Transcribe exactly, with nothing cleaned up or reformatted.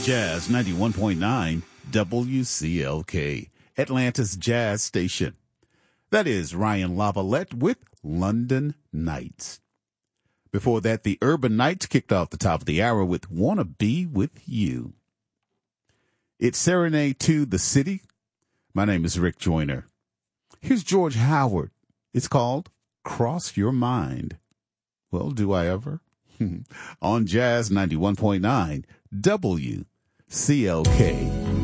Jazz ninety-one point nine W C L K, Atlanta's jazz station. That is Ryan Lavalette with London Nights. Before that, the Urban Knights kicked off the top of the hour with Wanna Be With You. It's Serenade to the City. My name is Rick Joyner. Here's George Howard. It's called Cross Your Mind. Well, do I ever? On Jazz ninety-one point nine W C L K.